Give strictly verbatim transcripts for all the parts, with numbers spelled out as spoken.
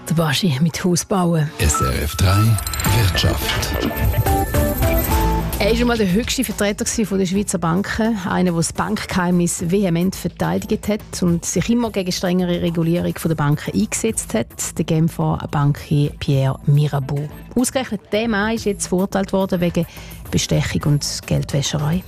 Der Baschi mit Haus bauen. S R F drei Wirtschaft. Er war schon mal der höchste Vertreter der Schweizer Banken. Einer, der das Bankgeheimnis vehement verteidigt hat und sich immer gegen strengere Regulierung der Banken eingesetzt hat. Der Genfer Bankier Pierre Mirabeau. Ausgerechnet der Mann ist jetzt verurteilt worden wegen Bestechung und Geldwäscherei.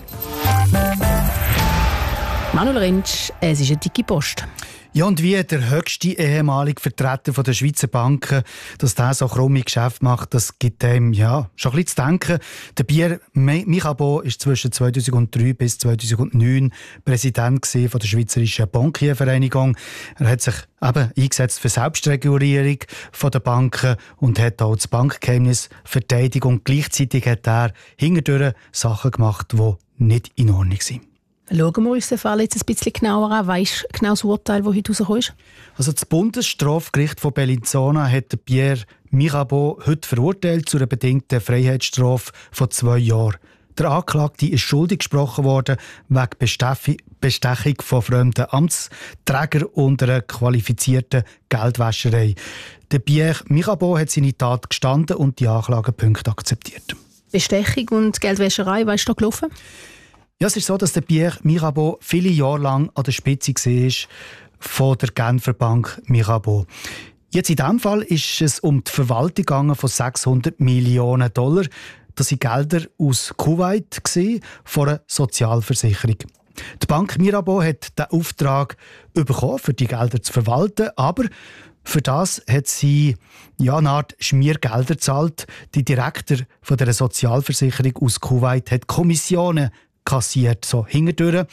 Manuel Rentsch, es ist eine dicke Post. Ja, und wie der höchste ehemalige Vertreter der Schweizer Banken, dass der so krumme Geschäfte macht, das gibt einem ja, schon ein bisschen zu denken. Der Pierre Mirabeau war zwischen zweitausenddrei bis zweitausendneun Präsident von der Schweizerischen Bankiervereinigung. Er hat sich eben eingesetzt für Selbstregulierung der Banken und hat auch das Bankgeheimnis verteidigt. Und gleichzeitig hat er hintendurch Sachen gemacht, die nicht in Ordnung sind. Schauen wir uns den Fall jetzt ein bisschen genauer an. Weisst du genau das Urteil, das heute rausgekommen ist? Also das Bundesstrafgericht von Bellinzona hat Pierre Mirabeau heute verurteilt zu einer bedingten Freiheitsstrafe von zwei Jahren. Der Anklagte ist schuldig gesprochen worden wegen Bestechung von fremden Amtsträgern und einer qualifizierten Geldwäscherei. Der Pierre Mirabeau hat seine Tat gestanden und die Anklagepunkte akzeptiert. Bestechung und Geldwäscherei, was ist da gelaufen? Ja, es ist so, dass der Pierre Mirabeau viele Jahre lang an der Spitze war von der Genfer Bank Mirabeau. Jetzt in diesem Fall ist es um die Verwaltung gegangen von sechshundert Millionen Dollar. Das sind Gelder aus Kuwait von einer Sozialversicherung. Die Bank Mirabeau hat den Auftrag bekommen, für die Gelder zu verwalten, aber für das hat sie ja, eine Art Schmiergelder gezahlt. Die Direktor von der Sozialversicherung aus Kuwait hat Kommissionen kassiert, so hintendurch.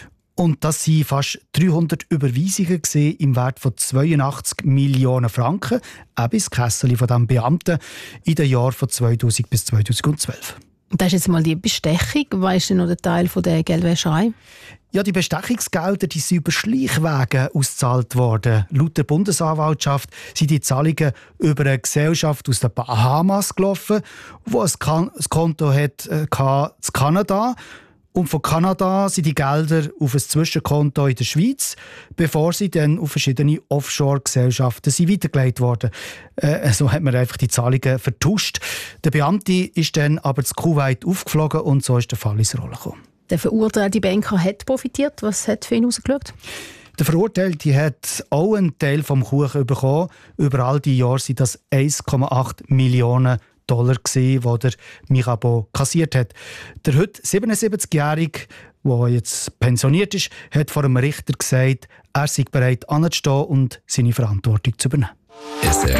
Und das waren fast dreihundert Überweisungen im Wert von zweiundachtzig Millionen Franken, eben ins Kässeli von diesem Beamten in den Jahren von zweitausend bis zweitausendzwölf. Das ist jetzt mal die Bestechung. Was ist denn noch der Teil von der Geldwäscherei? Ja, die Bestechungsgelder die sind über Schleichwege ausgezahlt worden. Laut der Bundesanwaltschaft sind die Zahlungen über eine Gesellschaft aus den Bahamas gelaufen, die ein Konto hat, äh, in Kanada. Und von Kanada sind die Gelder auf ein Zwischenkonto in der Schweiz, bevor sie dann auf verschiedene Offshore-Gesellschaften weitergeleitet wurden. Äh, so hat man einfach die Zahlungen vertuscht. Der Beamte ist dann aber zu Kuwait aufgeflogen und so ist der Fall ins Rollen gekommen. Der verurteilte Banker hat profitiert. Was hat für ihn rausgeschaut? Der Verurteilte hat auch einen Teil vom Kuchen bekommen. Über all die Jahre sind das eins Komma acht Millionen Dollar gesehen, die der Mirabeau kassiert hat. Der heute siebenundsiebzigjährige, der jetzt pensioniert ist, hat vor einem Richter gesagt, er sei bereit anzustehen und seine Verantwortung zu übernehmen. S R